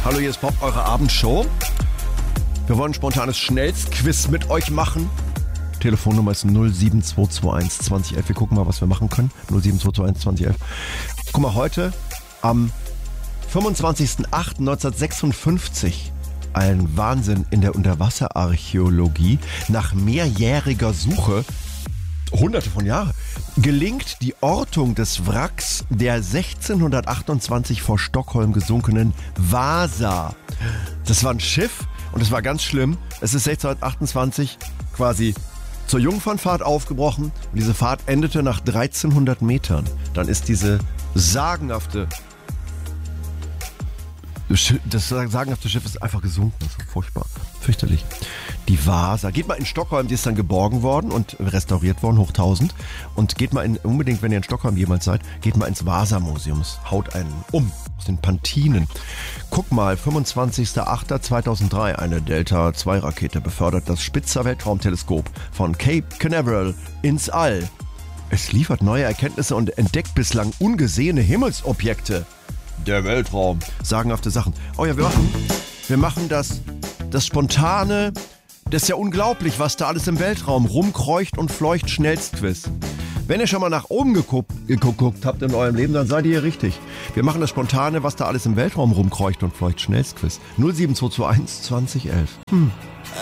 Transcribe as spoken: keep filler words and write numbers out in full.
Hallo, hier ist Bob, eure Abendshow. Wir wollen ein spontanes Schnellstquiz mit euch machen. Telefonnummer ist null sieben zwei zwei eins zwanzig elf. Wir gucken mal, was wir machen können. null sieben zwei zwei eins zwanzig elf. Guck mal, heute am fünfundzwanzigsten achten neunzehnhundertsechsundfünfzig. Ein Wahnsinn in der Unterwasserarchäologie. Nach mehrjähriger Suche, hunderte von Jahren, gelingt die Ortung des Wracks der sechzehnhundertachtundzwanzig vor Stockholm gesunkenen Vasa. Das war ein Schiff und es war ganz schlimm. Es ist sechzehnhundertachtundzwanzig quasi zur Jungfernfahrt aufgebrochen und diese Fahrt endete nach dreizehnhundert Metern. Dann ist diese sagenhafte Das sagenhafte Schiff ist einfach gesunken. Das ist furchtbar. Fürchterlich. Die Vasa. Geht mal in Stockholm, die ist dann geborgen worden und restauriert worden, hoch tausend. Und geht mal in, unbedingt, wenn ihr in Stockholm jemals seid, geht mal ins Vasa-Museum. Haut einen um aus den Pantinen. Guck mal, fünfundzwanzigsten achten zweitausenddrei. Eine Delta zwei Rakete befördert das Spitzer Weltraumteleskop von Cape Canaveral ins All. Es liefert neue Erkenntnisse und entdeckt bislang ungesehene Himmelsobjekte. Der Weltraum. Sagenhafte Sachen. Oh ja, wir machen, wir machen das, das Spontane. Das ist ja unglaublich, was da alles im Weltraum rumkreucht und fleucht. Schnellstquiz. Wenn ihr schon mal nach oben geguckt, geguckt habt in eurem Leben, dann seid ihr hier richtig. Wir machen das Spontane, was da alles im Weltraum rumkreucht und fleucht. Schnellstquiz. null sieben zwei zwei eins zwanzig elf. Hm.